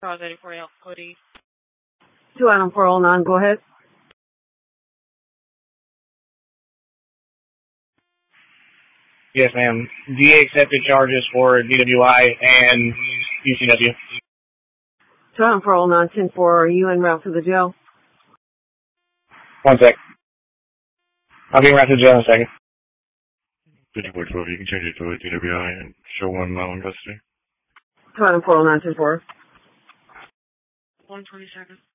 Charles 84 Elk Cody. 2 Adam 409, go ahead. Yes, ma'am. DA accepted charges for DWI and UCW. 2 Adam 409, 10-4, are you en route to the jail? 1 sec. I'll be en route to the jail in a second. 5412, you can change it to a DWI and show 1 mile in custody. 2 Adam 409, 10-4. 127.